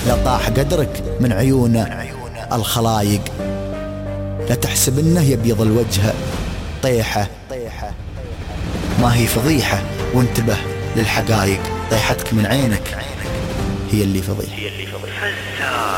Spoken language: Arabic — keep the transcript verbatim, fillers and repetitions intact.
لا طاح قدرك من عيون الخلايق، لا تحسب انه يبيض الوجه طيحة، ما هي فضيحة وانتبه للحقايق، طيحتك من عينك هي اللي فضيحة.